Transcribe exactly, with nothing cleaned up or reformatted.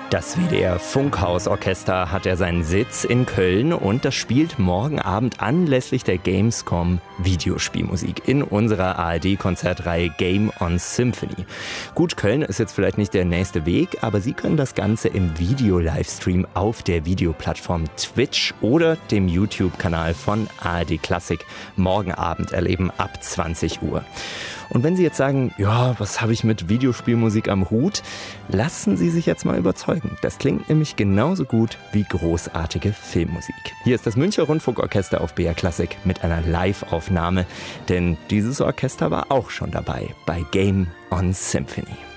Das W D R Funkhausorchester hat ja seinen Sitz in Köln und das spielt morgen Abend anlässlich der Gamescom Videospielmusik in unserer A R D-Konzertreihe Game on Symphony. Gut, Köln ist jetzt vielleicht nicht der nächste Weg, aber Sie können das Ganze im Video-Livestream auf der Videoplattform Twitch oder dem YouTube-Kanal von A R D Klassik morgen Abend erleben ab zwanzig Uhr. Und wenn Sie jetzt sagen, ja, was habe ich mit Videospielmusik am Hut? Lassen Sie sich jetzt mal überzeugen. Das klingt nämlich genauso gut wie großartige Filmmusik. Hier ist das Münchner Rundfunkorchester auf B R Klassik mit einer Live-Aufnahme, denn dieses Orchester war auch schon dabei bei Game on Symphony.